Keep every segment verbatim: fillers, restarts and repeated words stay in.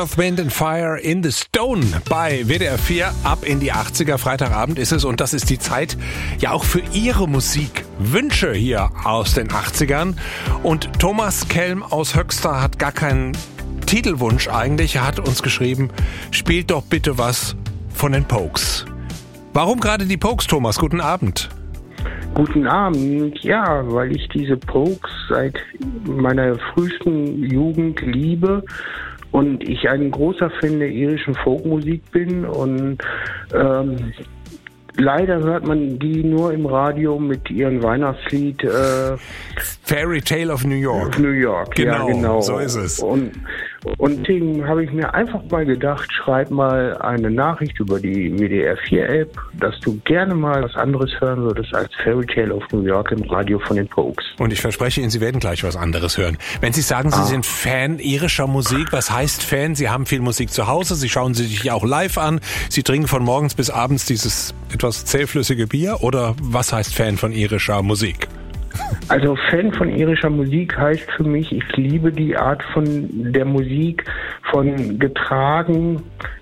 Earth, Wind and Fire in the Stone bei W D R vier. Ab in die achtziger, Freitagabend ist es und das ist die Zeit ja auch für Ihre Musik. Wünsche hier aus den achtzigern. Und Thomas Kelm aus Höxter hat gar keinen Titelwunsch eigentlich. Er hat uns geschrieben, spielt doch bitte was von den Pogues. Warum gerade die Pogues, Thomas? Guten Abend. Guten Abend. Ja, weil ich diese Pogues seit meiner frühesten Jugend liebe und ich ein großer Fan der irischen Folkmusik bin und ähm, leider hört man die nur im Radio mit ihrem Weihnachtslied äh, Fairy Tale of New York. New York, genau, ja genau. So ist es. Und, und deswegen habe ich mir einfach mal gedacht, schreib mal eine Nachricht über die W D R vier App, dass du gerne mal was anderes hören würdest als Fairy Tale of New York im Radio von den Pogues. Und ich verspreche Ihnen, Sie werden gleich was anderes hören. Wenn Sie sagen, Sie ah. sind Fan irischer Musik, was heißt Fan? Sie haben viel Musik zu Hause, Sie schauen sie sich auch live an, Sie trinken von morgens bis abends dieses etwas zähflüssige Bier oder was heißt Fan von irischer Musik? Also Fan von irischer Musik heißt für mich, ich liebe die Art von der Musik, von getragen,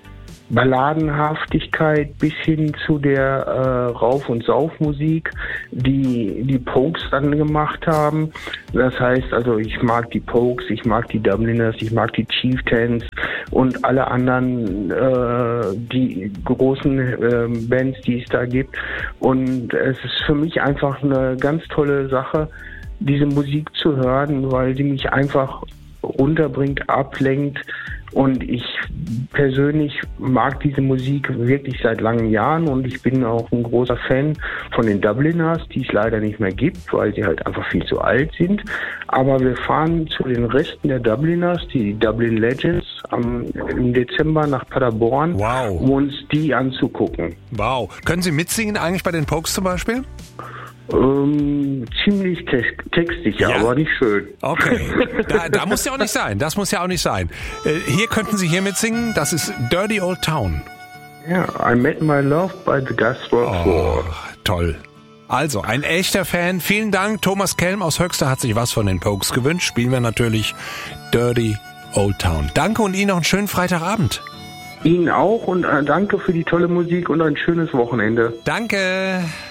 Balladenhaftigkeit bis hin zu der äh, Rauf- und Saufmusik, die die Pogues dann gemacht haben. Das heißt also, ich mag die Pogues, ich mag die Dubliners, ich mag die Chieftains und alle anderen äh, die großen äh, Bands, die es da gibt. Und es ist für mich einfach eine ganz tolle Sache, diese Musik zu hören, weil sie mich einfach runterbringt, ablenkt. Und ich persönlich mag diese Musik wirklich seit langen Jahren und ich bin auch ein großer Fan von den Dubliners, die es leider nicht mehr gibt, weil sie halt einfach viel zu alt sind. Aber wir fahren zu den Resten der Dubliners, die Dublin Legends, am, im Dezember nach Paderborn, wow. um uns die anzugucken. Wow. Können Sie mitsingen eigentlich bei den Pogues zum Beispiel? Ähm, ziemlich te- textig, ja, aber nicht schön. Okay, da, da muss ja auch nicht sein, das muss ja auch nicht sein. Äh, hier könnten Sie hier mitsingen, das ist Dirty Old Town. Ja, I Met My Love by the Gasworks War. Oh, toll. Also, ein echter Fan, vielen Dank. Thomas Kelm aus Höxter hat sich was von den Pogues gewünscht. Spielen wir natürlich Dirty Old Town. Danke und Ihnen noch einen schönen Freitagabend. Ihnen auch und äh, danke für die tolle Musik und ein schönes Wochenende. Danke.